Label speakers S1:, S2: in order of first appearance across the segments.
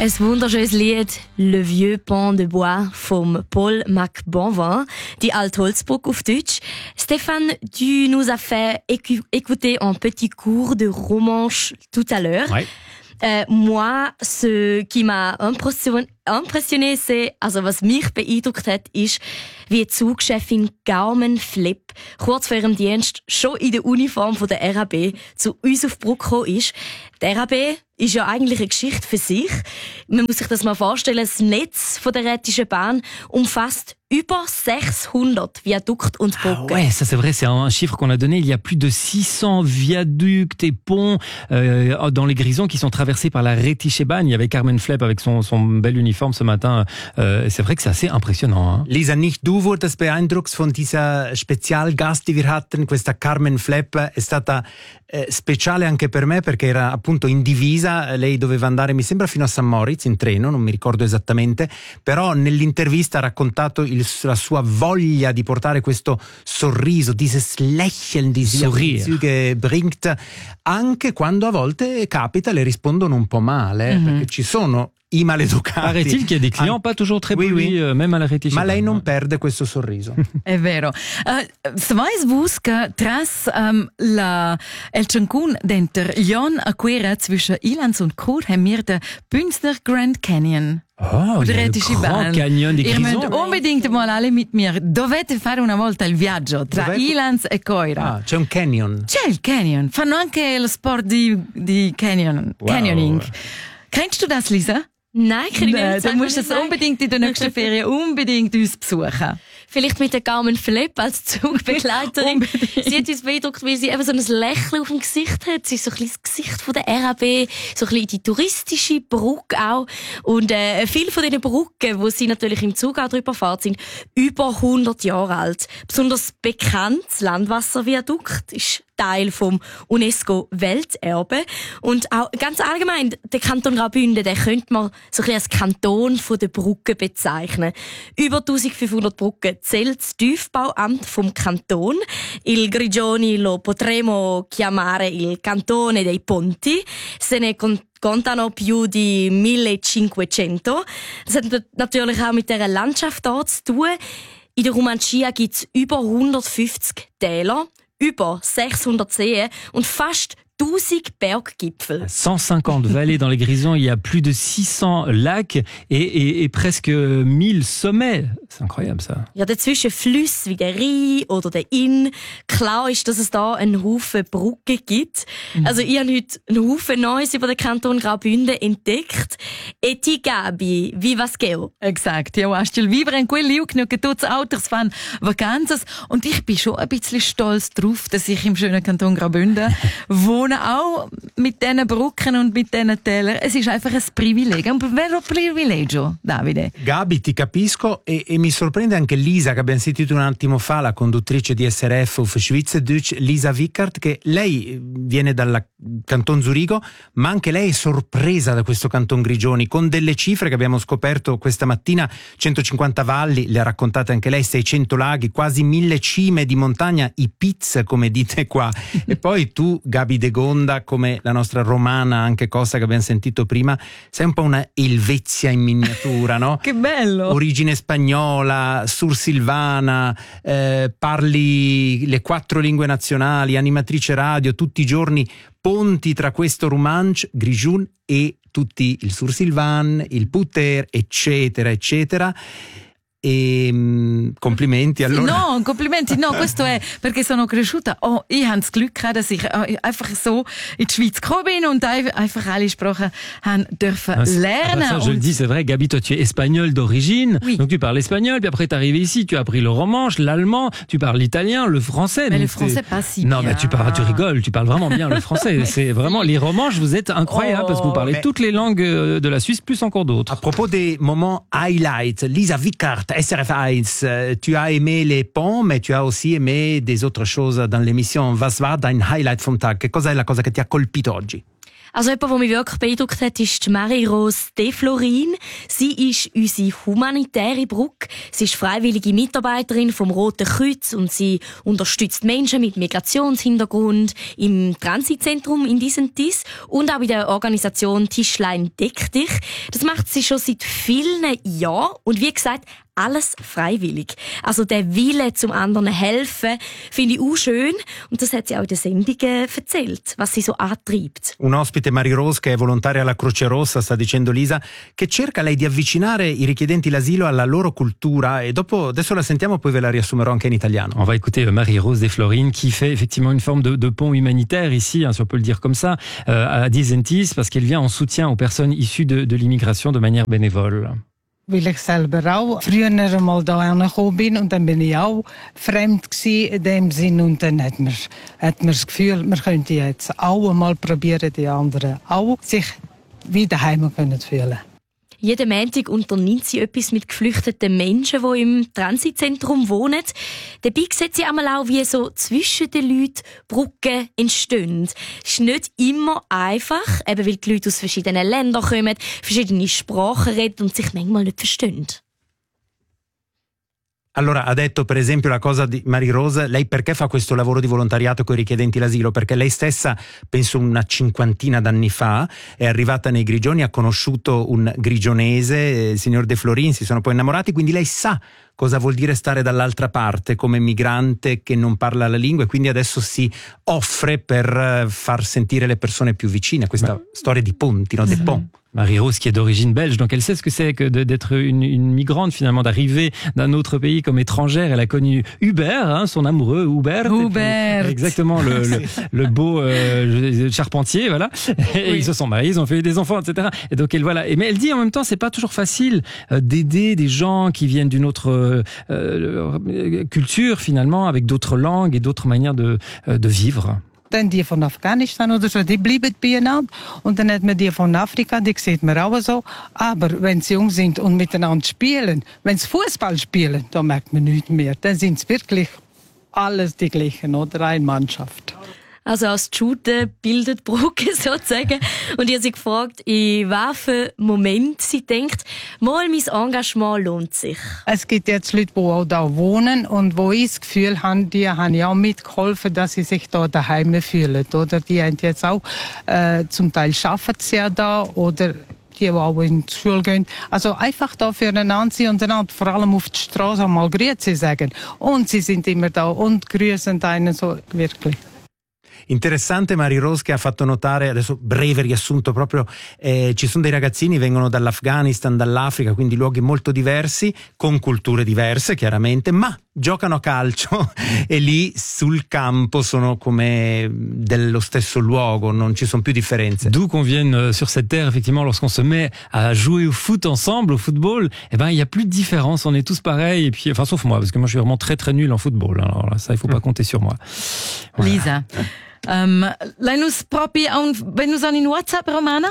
S1: Ein wunderschönes Lied, Le Vieux Pont de Bois von Paul McBonvin, die Altholzbrücke auf Deutsch. Stéphane, tu nous as fait écouter un petit cours de romanche tout à l'heure.
S2: Ouais.
S1: Moi, ce qui m'a impressionné, c'est, also was mich beeindruckt hat, ist, wie die Zugchefin Carmen Flepp kurz vor ihrem Dienst schon in der Uniform von der RAB zu uns auf die Brücke gekommen ist. Die RAB ist ja eigentlich eine Geschichte für sich. Man muss sich das mal vorstellen, das Netz von der Rhätischen Bahn umfasst über 600 Viaducte und Brücken.
S2: Ah ouais, ça c'est vrai, c'est un chiffre qu'on a donné. Il y a plus de 600 viaducs et ponts dans les Grisons qui sont traversés par la Rhätische Bahn. Il y avait Carmen Flepp avec son bel uniforme ce matin. C'est vrai que c'est assez impressionnant. Hein.
S3: Lisa, nicht du wurdest beeindruckt von dieser Spezialgast, die wir hatten. Questa Carmen Flepp è stata speciale anche per me perché era appunto in divisa. Lei doveva andare, mi sembra, fino a St. Moritz in treno, non mi ricordo esattamente, però nell'intervista ha raccontato la sua voglia di portare questo sorriso, dieses Lächeln, die sie auf die Züge bringt, anche quando a volte capita le rispondono un po' male, perché ci sono i maleducati.
S2: Paraît-il qu'il y a des clients pas toujours très polis, même à la Rhätische Bahn.
S3: Ma lei non perde questo sorriso.
S4: È vero. Sais vus che tras el Cancun denter Jon a quera zwischen Ilans und Chur haben wir den Bündner Grand Canyon.
S2: Oh,
S4: der Rhätische Bahn.
S2: Canyon di
S4: Ihr
S2: Grisons.
S4: müsst unbedingt mal alle mit mir. Dovete fare una volta il viaggio tra Ilans e Coira.
S3: Ah, c'è un canyon.
S4: C'è il canyon. Fanno anche lo sport di canyoning. Kennst du das, Lisa?
S1: Nein, kann ich nicht
S4: Du musst es unbedingt in der nächsten Ferien unbedingt uns besuchen.
S1: Vielleicht mit der Carmen Flepp als Zugbegleiterin. Sie hat uns beeindruckt, weil sie eben so ein Lächeln auf dem Gesicht hat. Sie ist so ein bisschen das Gesicht von der RAB, so ein bisschen die touristische Brücke auch. Und viele von diesen Brücken, wo sie natürlich im Zug auch drüber fährt, sind über 100 Jahre alt. Besonders bekannt, das Landwasserviadukt ist Teil vom UNESCO-Welterbe. Und auch ganz allgemein, der Kanton Graubünden, den könnte man so ein bisschen als Kanton von der Brücken bezeichnen. Über 1500 Brücken zählt das Tiefbauamt vom Kanton. Il Grigioni lo potremo chiamare il Cantone dei Ponti. Se ne contano più di 1500. Das hat natürlich auch mit dieser Landschaft dort zu tun. In der Romantia gibt es über 150 Täler, über 600 Seen und fast 1000 Berggipfel.
S2: 150 vallées dans les Grisons, il y a plus de 600 lacs et presque 1000 sommets. C'est incroyable ça.
S1: Ja, dazwischen Flüsse wie der Rhein oder der Inn. Klar ist, dass es da einen Haufen Brücken gibt. Also ich habe heute einen Haufen Neues über den Kanton Graubünden entdeckt. E ti Gabi, viva Skeo.
S4: Exakt, ja, hast du vivere in quel liu che tutti Autos fahren Vacanzas. Und ich bin schon ein bisschen stolz drauf, dass ich im schönen Kanton Graubünden wohne, auch mit diesen Brücken und mit diesen Tälern. Es ist einfach ein Privilegio, un vero privilegio, Davide.
S3: Gabi, ti capisco e mi sorprende anche Lisa, che abbiamo sentito un attimo fa, la conduttrice di SRF auf Schweizerdeutsch, Lisa Wickert, che lei viene dal Canton Zurigo, ma anche lei è sorpresa da questo Canton Grigioni, con delle cifre che abbiamo scoperto questa mattina: 150 valli, le ha raccontate anche lei, 600 laghi, quasi 1000 cime di montagna, i Piz, come dite qua. E poi tu, Gabi De Gonda, come la nostra romana, anche Costa, che abbiamo sentito prima, sei un po' una Elvezia in miniatura, no?
S4: Che bello!
S3: Origine spagnola, sursilvana, parli le 4 lingue nazionali, animatrice radio, tutti i giorni ponti tra questo Romanche, Grigion e tutti il sursilvan, il puter, eccetera, eccetera. E complimenti allora.
S4: No, complimenti, no, questo è perché sono cresciuta. Oh, ich habe das Glück gehabt, dass ich einfach so in die Schweiz gekommen bin und einfach alle Sprachen haben dürfen lernen.
S2: Ça, je le dis, c'est vrai, Gabi, toi tu es espagnole d'origine, donc tu parles espagnol, puis après t'es arrivé ici, tu as appris le romanche, l'allemand, tu parles l'italien, le français.
S4: Mais le français pas si bien.
S2: Non, mais tu rigoles, tu parles vraiment bien le français. C'est vraiment, les romanches, vous êtes incroyables parce que vous parlez toutes les langues de la Suisse, plus encore d'autres.
S3: À propos des moments highlights, Lisa Wickert, SRF 1, tu as aimé les ponts, mais tu as aussi aimé des autres choses dans l'émission. Was war dein Highlight vom Tag? Che cosa è la cosa che ti ha colpito oggi?
S1: Also jemand, der mich wirklich beeindruckt hat, ist Marie-Rose Deflorin. Sie ist unsere humanitäre Brücke. Sie ist freiwillige Mitarbeiterin vom Roten Kreuz und sie unterstützt Menschen mit Migrationshintergrund im Transitzentrum in Disentis und auch bei der Organisation Tischlein Deck dich. Das macht sie schon seit vielen Jahren und wie gesagt, alles freiwillig. Also der Wille zum anderen helfen, finde ich auch schön. Und das hat sie auch in den Sendungen erzählt, was sie so antreibt.
S3: Un ospite, Marie-Rose, che è volontaria alla Croce Rossa, sta dicendo Lisa, che cerca lei di avvicinare i richiedenti l'asilo alla loro cultura. E dopo, adesso la sentiamo, poi ve la riassumerò anche in italiano.
S2: On va écouter Marie-Rose Desflorines qui fait effectivement une forme de pont humanitaire ici, si on peut le dire comme ça, à Disentis, parce qu'elle vient en soutien aux personnes issues de l'immigration de manière bénévole.
S5: Weil ich selber auch früher einmal da angekommen bin und dann bin ich auch fremd gewesen in dem Sinn und dann hat man das Gefühl, man könnte jetzt auch einmal probieren, die anderen auch sich wieder heim können fühlen.
S1: Jeden Montag unternimmt sie etwas mit geflüchteten Menschen, die im Transitzentrum wohnen. Dabei sieht sie einmal auch, wie so zwischen den Leuten Brücken entstehen. Es ist nicht immer einfach, eben weil die Leute aus verschiedenen Ländern kommen, verschiedene Sprachen reden und sich manchmal nicht verstehen.
S3: Allora, ha detto per esempio la cosa di Marie-Rose, lei perché fa questo lavoro di volontariato con i richiedenti l'asilo? Perché lei stessa, penso una 50 d'anni fa, è arrivata nei Grigioni, ha conosciuto un grigionese, il signor Deflorin, si sono poi innamorati, quindi lei sa cosa vuol dire stare dall'altra parte come migrante che non parla la lingua e quindi adesso si offre per far sentire le persone più vicine. Questa storia di ponti, no? Des ponts.
S2: Marie-Rose qui est d'origine belge, donc elle sait ce que c'est que d'être une migrante finalement, d'arriver d'un autre pays comme étrangère. Elle a connu Hubert, son amoureux Hubert. Exactement, le beau charpentier, voilà. Et ils se sont mariés, ils ont fait des enfants, etc. Et donc elle voilà. Mais elle dit en même temps, c'est pas toujours facile d'aider des gens qui viennent d'une autre culture finalement, avec d'autres langues et d'autres manières de vivre.
S5: Dann die von Afghanistan oder so, die bleiben beieinander. Und dann hat man die von Afrika, die sieht man auch so. Aber wenn sie jung sind und miteinander spielen, wenn sie Fußball spielen, dann merkt man nichts mehr. Dann sind es wirklich alles die gleichen, oder? Eine Mannschaft.
S1: Also als Shooter bildet Brücke sozusagen. Und ich habe sie gefragt, in welchem Moment sie denkt, mal mein Engagement lohnt sich.
S5: Es gibt jetzt Leute, die auch da wohnen und wo ich das Gefühl habe, die haben ja auch mitgeholfen, dass sie sich da daheim fühlen. Oder die haben jetzt auch, zum Teil arbeiten sie ja da oder die auch in die Schule gehen. Also einfach da füreinander sein und einander vor allem auf die Straße mal Grüezi sagen. Und sie sind immer da und grüßen einen so wirklich.
S3: Interessante Marie-Rose che ha fatto notare, adesso breve riassunto proprio, ci sono dei ragazzini, vengono dall'Afghanistan, dall'Africa, quindi luoghi molto diversi, con culture diverse chiaramente, ma giocano a calcio e lì sul campo sono come dello stesso luogo, non ci sono più differenze.
S2: D'où qu'on vienne sur cette terre, effectivement, lorsqu'on se met à jouer au foot ensemble, au football, eh ben, il y a plus de différence, on est tous pareils, et puis, enfin, sauf moi, parce que moi, je suis vraiment très, très nul en football. Alors là, ça, il faut pas compter sur moi. Voilà.
S4: Lisa. Lei nus proprio wenn nus an in WhatsApp Romana?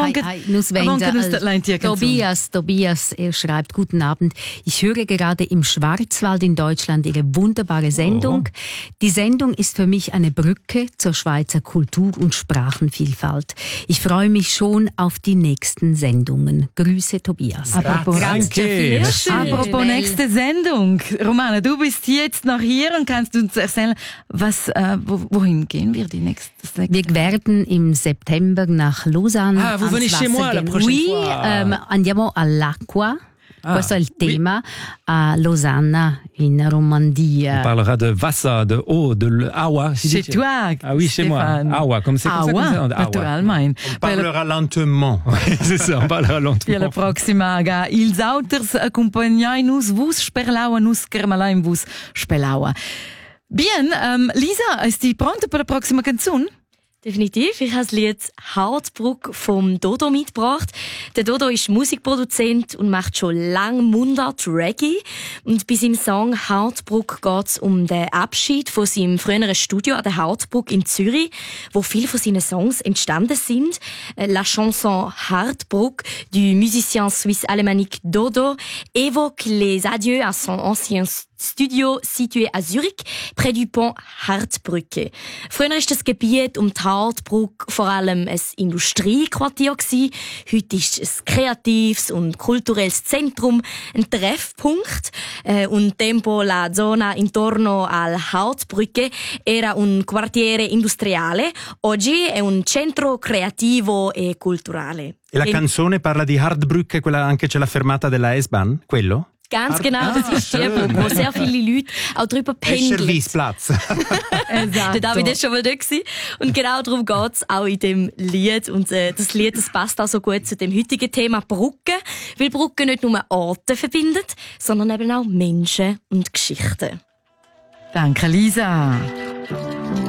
S6: Tobias, er schreibt: Guten Abend. Ich höre gerade im Schwarzwald in Deutschland Ihre wunderbare Sendung. Die Sendung ist für mich eine Brücke zur Schweizer Kultur- und Sprachenvielfalt. Ich freue mich schon auf die nächsten Sendungen. Grüße, Tobias.
S4: Apropos nächste Sendung. Romana, du bist jetzt noch hier und kannst uns erzählen, wohin gehen wir?
S6: Wir werden im September nach Lausanne
S2: vous venez chez moi la prochaine fois.
S6: Andiamo all'acqua. Questo è il tema a Lausanne in Romandie.
S2: On parlera de Wasser, de eau, de Awa.
S4: Chez toi.
S2: Ah oui, chez moi. Awa, comme c'est comme ça.
S4: Naturalmente.
S3: On parlera lentement.
S2: C'est ça, on parlera lentement.
S4: La prossima ga ils auters accompagnai-nus vus sperlaua nus kermalaim vus spelaua. Bien, Lisa, ist die pronta per la prossima canzone?
S1: Definitiv. Ich habe das Lied «Hartbrück» vom Dodo mitgebracht. Der Dodo ist Musikproduzent und macht schon lange Mundart Reggae. Und bei seinem Song «Hartbrück» geht es um den Abschied von seinem früheren Studio an der Hartbrück in Zürich, wo viele von seinen Songs entstanden sind. La chanson «Hartbrück» du musicien suisse alémanique Dodo évoque les adieux à son ancien Studio situé à Zürich, près du Pont Hardbrücke. Früher war das Gebiet um die Hardbrücke vor allem ein Industriequartier. Heute ist es ein kreatives und kulturelles Zentrum, ein Treffpunkt. Un tempo la zona intorno al Hardbrücke era un quartiere industriale. Oggi è un centro creativo e culturale.
S3: E la canzone parla di Hardbrücke, quella anche c'è la fermata della S-Bahn, quello?
S1: Ganz genau, das ist die Brücke, wo sehr viele Leute auch drüber pendeln.
S3: Serviceplatz.
S1: Der David ist schon mal da gewesen. Und genau darum geht's auch in dem Lied. Und das Lied, das passt auch so gut zu dem heutigen Thema Brücken, weil Brücken nicht nur Orte verbindet, sondern eben auch Menschen und Geschichten.
S4: Danke, Lisa.